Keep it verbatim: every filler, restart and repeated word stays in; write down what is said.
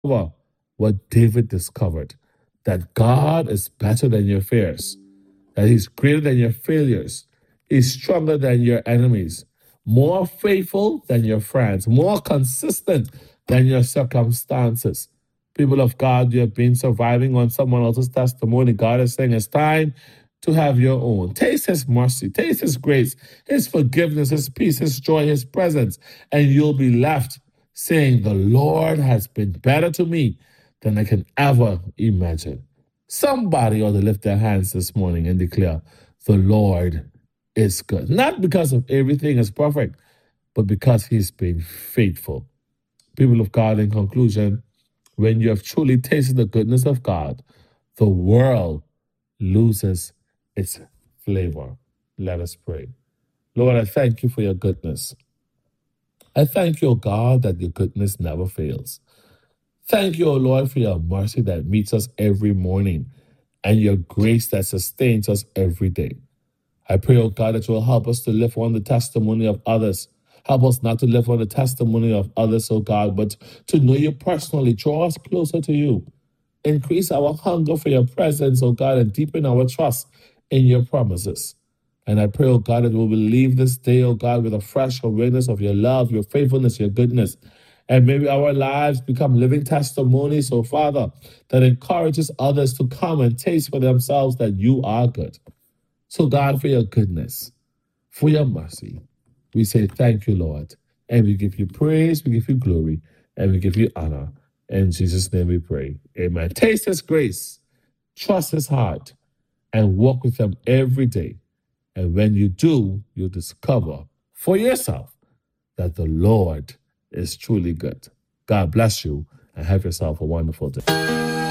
what David discovered, that God is better than your fears, that he's greater than your failures, he's stronger than your enemies, more faithful than your friends, more consistent than your circumstances. People of God, you have been surviving on someone else's testimony. God is saying it's time to have your own. Taste his mercy, taste his grace, his forgiveness, his peace, his joy, his presence, and you'll be left saying, the Lord has been better to me than I can ever imagine. Somebody ought to lift their hands this morning and declare, the Lord is good. Not because of everything is perfect, but because he's been faithful. People of God, in conclusion, when you have truly tasted the goodness of God, the world loses its flavor. Let us pray. Lord, I thank you for your goodness. I thank you, O God, that your goodness never fails. Thank you, O Lord, for your mercy that meets us every morning and your grace that sustains us every day. I pray, O God, that you will help us to live on the testimony of others. Help us not to live on the testimony of others, O God, but to know you personally. Draw us closer to you. Increase our hunger for your presence, O God, and deepen our trust in your promises. And I pray, O God, that we will leave this day, O God, with a fresh awareness of your love, your faithfulness, your goodness. And maybe our lives become living testimonies, O Father, that encourages others to come and taste for themselves that you are good. So God, for your goodness, for your mercy, we say thank you, Lord. And we give you praise, we give you glory, and we give you honor. In Jesus' name we pray. Amen. Taste his grace, trust his heart, and walk with him every day. And when you do, you'll discover for yourself that the Lord is truly good. God bless you, and have yourself a wonderful day.